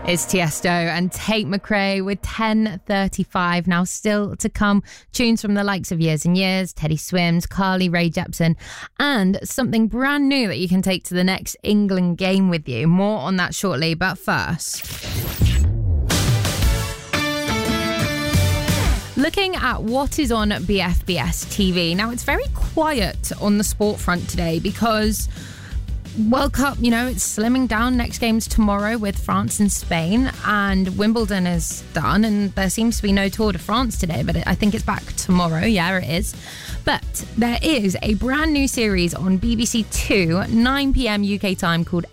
It's Tiesto and Tate McRae with 10:35. Now still to come, tunes from the likes of Years and Years, Teddy Swims, Carly Rae Jepsen, and something brand new that you can take to the next England game with you. More on that shortly, but first, looking at what is on BFBS TV. Now, it's very quiet on the sport front today because World Cup, it's slimming down. Next game's tomorrow with France and Spain, and Wimbledon is done, and there seems to be no Tour de France today, but I think it's back tomorrow. Yeah, it is. But there is a brand new series on BBC Two, 9 p.m. UK time, called